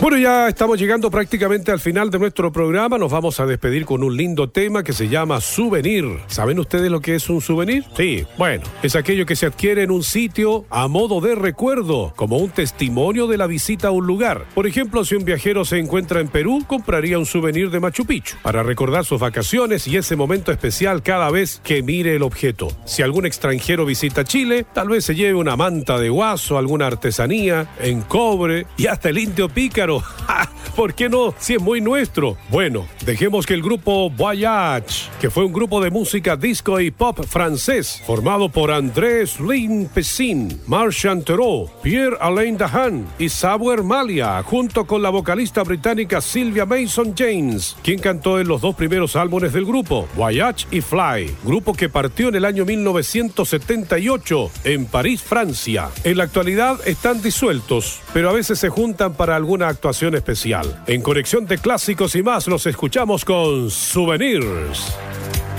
Bueno, ya estamos llegando prácticamente al final de nuestro programa. Nos vamos a despedir con un lindo tema que se llama Souvenir. ¿Saben ustedes lo que es un souvenir? Sí, bueno, es aquello que se adquiere en un sitio a modo de recuerdo, como un testimonio de la visita a un lugar. Por ejemplo, si un viajero se encuentra en Perú, compraría un souvenir de Machu Picchu para recordar sus vacaciones y ese momento especial cada vez que mire el objeto. Si algún extranjero visita Chile, tal vez se lleve una manta de guaso, alguna artesanía en cobre y hasta el indio pícaro. ¿Por qué no? Si es muy nuestro. Bueno, dejemos que el grupo Voyage, que fue un grupo de música disco y pop francés, formado por Andrés Lin Pessin, Marc Thereau, Pierre-Alain Dahan y Sawer Malia, junto con la vocalista británica Sylvia Mason James, quien cantó en los dos primeros álbumes del grupo, Voyage y Fly, grupo que partió en el año 1978 en París, Francia. En la actualidad están disueltos, pero a veces se juntan para alguna actuación especial. En Conexión de Clásicos y más, los escuchamos con Souvenirs.